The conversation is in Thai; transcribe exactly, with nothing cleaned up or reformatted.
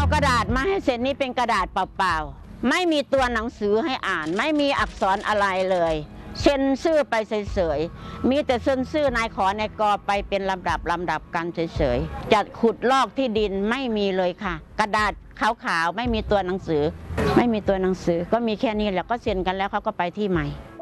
กระดาษมาให้เซ็นนี่เป็นกระดาษเปล่าๆไม่มีตัวหนังสือให้อ่านไม่มีอักษรอะไรเลยเซ็นชื่อไปเฉยๆมีแต่เซ็นชื่อนายขอนายกไปเป็นลำดับลำดับกันเฉยๆจัดขุดลอกที่ดินไม่มีเลยค่ะกระดาษขาวๆไม่มีตัวหนังสือไม่มีตัวหนังสือก็มีแค่นี้แหละก็เซ็นกันแล้วเขาก็ไปที่ใหม่